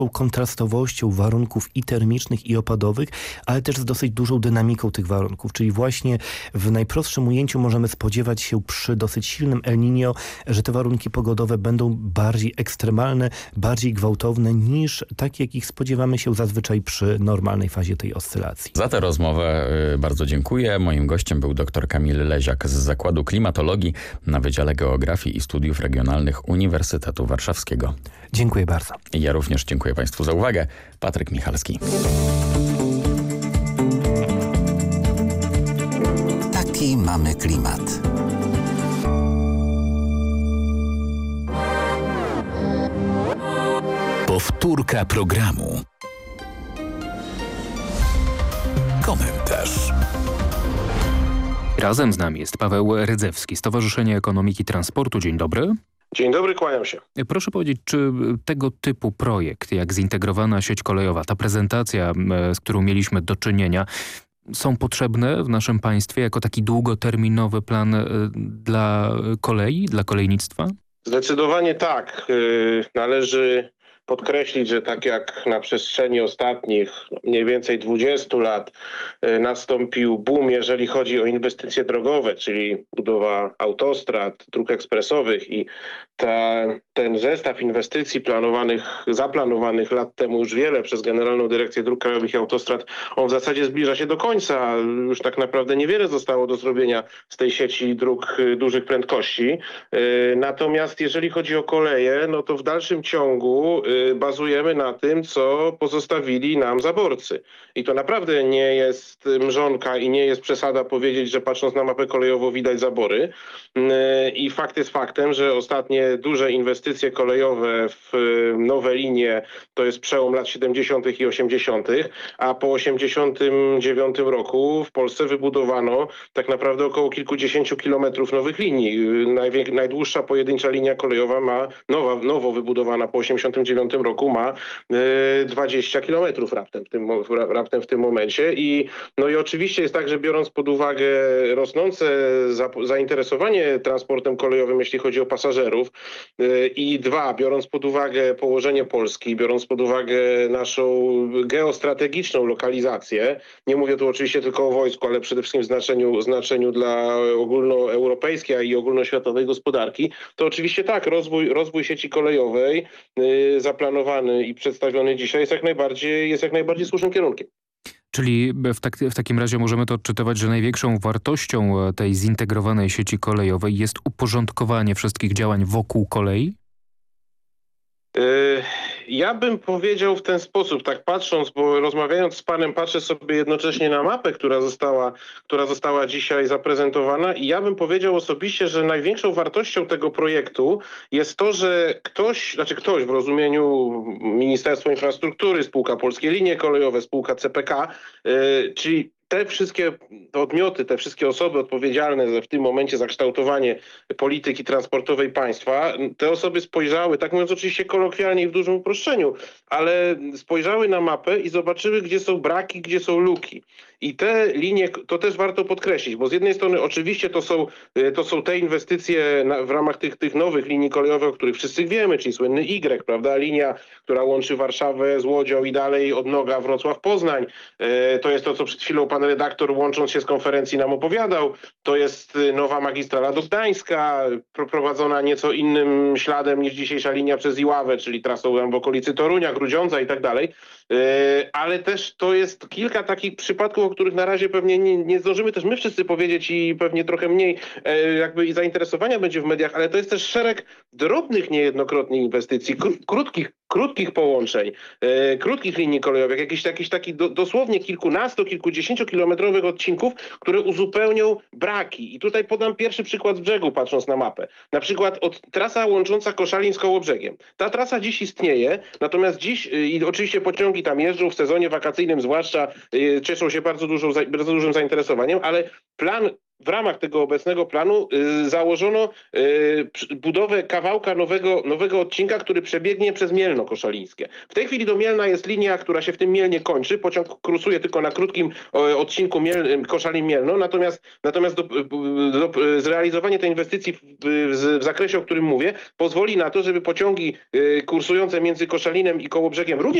kontrastowością warunków i termicznych, i opadowych, ale też z dosyć dużą dynamiką tych warunków. Czyli właśnie w najprostszym ujęciu możemy spodziewać się przy dosyć silnym El Niño, że te warunki pogodowe będą bardziej ekstremalne, bardziej gwałtowne niż takie, jakich spodziewamy się zazwyczaj przy normalnej fazie tej oscylacji. Za tę rozmowę bardzo dziękuję. Moim gościem był dr Kamil Leziak z Zakładu Klimatologii na Wydziale Geografii i Studiów Regionalnych Uniwersytetu Warszawskiego. Dziękuję bardzo. Ja również dziękuję Państwu za uwagę. Patryk Michalski. Taki mamy klimat. Powtórka programu. Komentarz. Razem z nami jest Paweł Rydzewski, Stowarzyszenie Ekonomiki Transportu. Dzień dobry. Dzień dobry, kłaniam się. Proszę powiedzieć, czy tego typu projekt, jak zintegrowana sieć kolejowa, ta prezentacja, z którą mieliśmy do czynienia, są potrzebne w naszym państwie jako taki długoterminowy plan dla kolei, dla kolejnictwa? Zdecydowanie tak. Należy podkreślić, że tak jak na przestrzeni ostatnich mniej więcej 20 lat nastąpił boom, jeżeli chodzi o inwestycje drogowe, czyli budowa autostrad, dróg ekspresowych i ten zestaw inwestycji zaplanowanych lat temu już wiele przez Generalną Dyrekcję Dróg Krajowych i Autostrad, on w zasadzie zbliża się do końca. Już tak naprawdę niewiele zostało do zrobienia z tej sieci dróg dużych prędkości. Natomiast jeżeli chodzi o koleje, no to w dalszym ciągu bazujemy na tym, co pozostawili nam zaborcy. I to naprawdę nie jest mrzonka i nie jest przesada powiedzieć, że patrząc na mapę kolejową widać zabory. I fakt jest faktem, że ostatnie duże inwestycje kolejowe w nowe linie to jest przełom lat 70. i 80., a po 89 roku w Polsce wybudowano tak naprawdę około kilkudziesięciu kilometrów nowych linii. Najdłuższa pojedyncza linia kolejowa nowo wybudowana po 89 roku ma 20 kilometrów raptem w tym momencie. I oczywiście jest tak, że biorąc pod uwagę rosnące zainteresowanie transportem kolejowym, jeśli chodzi o pasażerów, i biorąc pod uwagę położenie Polski, biorąc pod uwagę naszą geostrategiczną lokalizację, nie mówię tu oczywiście tylko o wojsku, ale przede wszystkim w znaczeniu dla ogólnoeuropejskiej i ogólnoświatowej gospodarki, to oczywiście tak, rozwój sieci kolejowej zaplanowany i przedstawiony dzisiaj jest jak najbardziej słusznym kierunkiem. Czyli w takim razie możemy to odczytywać, że największą wartością tej zintegrowanej sieci kolejowej jest uporządkowanie wszystkich działań wokół kolei? Ja bym powiedział w ten sposób, tak patrząc, bo rozmawiając z panem patrzę sobie jednocześnie na mapę, która została dzisiaj zaprezentowana i ja bym powiedział osobiście, że największą wartością tego projektu jest to, że ktoś w rozumieniu Ministerstwo Infrastruktury, spółka Polskie Linie Kolejowe, spółka CPK, czyli te wszystkie podmioty, te wszystkie osoby odpowiedzialne w tym momencie za kształtowanie polityki transportowej państwa, te osoby spojrzały, tak mówiąc oczywiście kolokwialnie i w dużym uproszczeniu, ale spojrzały na mapę i zobaczyły, gdzie są braki, gdzie są luki. I te linie, to też warto podkreślić, bo z jednej strony oczywiście to są te inwestycje w ramach tych nowych linii kolejowych, o których wszyscy wiemy, czyli słynny Y, prawda? Linia, która łączy Warszawę z Łodzią i dalej od Noga Wrocław-Poznań. To jest to, co przed chwilą pan redaktor, łącząc się z konferencji, nam opowiadał. To jest nowa magistrala do Gdańska, prowadzona nieco innym śladem niż dzisiejsza linia przez Iławę, czyli trasą w okolicy Torunia, Grudziądza i tak dalej. Ale też to jest kilka takich przypadków, o których na razie pewnie nie zdążymy też my wszyscy powiedzieć i pewnie trochę mniej jakby i zainteresowania będzie w mediach, ale to jest też szereg drobnych niejednokrotnie inwestycji, krótkich połączeń, krótkich linii kolejowych, jakichś takich dosłownie kilkudziesięciokilometrowych odcinków, które uzupełnią braki. I tutaj podam pierwszy przykład z brzegu, patrząc na mapę. Na przykład trasa łącząca Koszalin z Kołobrzegiem. Ta trasa dziś istnieje, natomiast dziś i oczywiście pociągi tam jeżdżą w sezonie wakacyjnym, zwłaszcza cieszą się bardzo dużym zainteresowaniem, ale plan w ramach tego obecnego planu założono budowę kawałka nowego odcinka, który przebiegnie przez Mielno Koszalińskie. W tej chwili do Mielna jest linia, która się w tym Mielnie kończy. Pociąg kursuje tylko na krótkim odcinku Koszalin-Mielno, natomiast zrealizowanie tej inwestycji w zakresie, o którym mówię, pozwoli na to, żeby pociągi kursujące między Koszalinem i Kołobrzegiem również